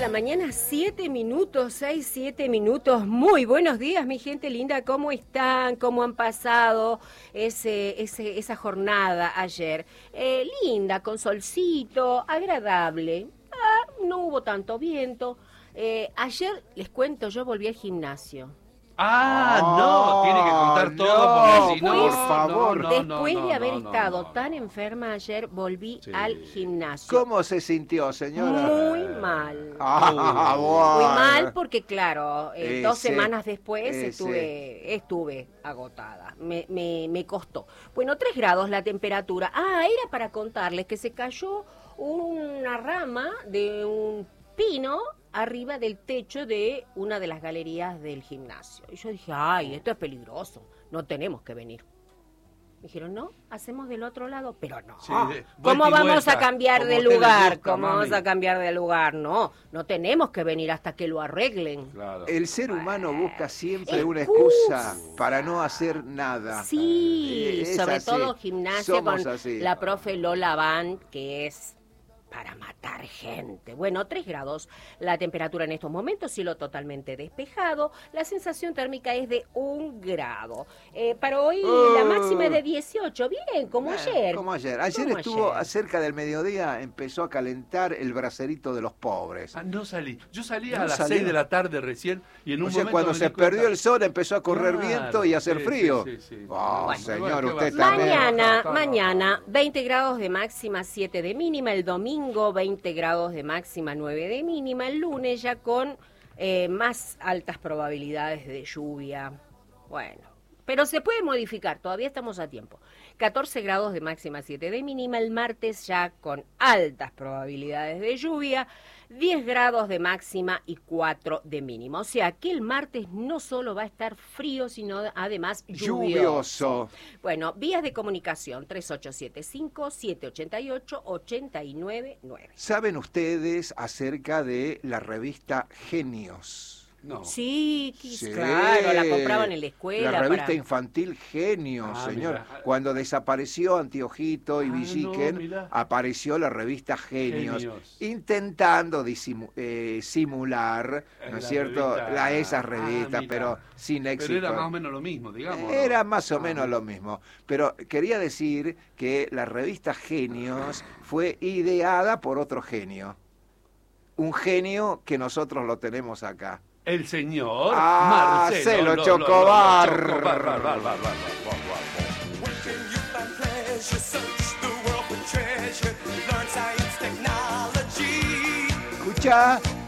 mañana, 7 minutos, 6, 7 minutos. Muy buenos días, mi gente linda. ¿Cómo están? ¿Cómo han pasado esa jornada ayer? Linda, con solcito, agradable. No hubo tanto viento. Ayer, les cuento, yo volví al gimnasio. No, tiene que contar todo porque si no, por favor. Después de haber estado tan enferma ayer, volví al gimnasio. ¿Cómo se sintió, señora? Muy mal. Bueno. Muy mal porque, claro, 2 semanas después ese. estuve agotada. Me costó. Bueno, 3 grados la temperatura. Era para contarles que se cayó una rama de un pino arriba del techo de una de las galerías del gimnasio. Y yo dije, esto es peligroso, no tenemos que venir. Me dijeron, no, hacemos del otro lado, pero no. Sí, ¿Cómo vamos vuelta, a cambiar de como lugar? gusta, ¿Cómo vamos mami? a cambiar de lugar? No tenemos que venir hasta que lo arreglen. Claro. El ser humano busca siempre una Excusa. excusa para no hacer nada. Sí, Es sobre así. todo gimnasia Somos con así. la profe Lola Van, que es para matar gente. Bueno, 3 grados la temperatura en estos momentos, cielo totalmente despejado, la sensación térmica es de 1 grado. Para hoy la máxima es de 18, bien, como ayer. Como ayer. Ayer Como estuvo ayer. cerca del mediodía, empezó a calentar el bracerito de los pobres. No salí. Yo salí ¿No a las salió? 6 de la tarde recién y en un O sea, momento cuando me se di cuenta- perdió el sol empezó a correr Claro, viento y a hacer sí, frío. sí. Bueno, señor, ¿qué usted va a también. hacer? Mañana 20 grados de máxima, 7 de mínima, el domingo 20 grados de máxima, 9 de mínima, el lunes ya con más altas probabilidades de lluvia. Bueno, pero se puede modificar, todavía estamos a tiempo. 14 grados de máxima, 7 de mínima, el martes ya con altas probabilidades de lluvia, 10 grados de máxima y 4 de mínima. O sea que el martes no solo va a estar frío, sino además lluvioso. Bueno, vías de comunicación 3875-788-899. ¿Saben ustedes acerca de la revista Genios? No. Sí, Sí. claro, la compraban en la escuela. La revista para- infantil Genios, señor. Mira. Cuando desapareció Antiojito y No, Villiquen, mirá. apareció la revista Genios, Genios. intentando simular, ¿no es La cierto?, revista. esas revistas, Mira. pero sin éxito. Pero era más o menos lo mismo, digamos. ¿no? Era más o menos lo mismo, pero quería decir que la revista Genios fue ideada por otro genio, un genio que nosotros lo tenemos acá. El señor Marcelo Marcelo Chocobar. When can you find pleasure? Search the world for treasure. Learn science, technology. Escuchá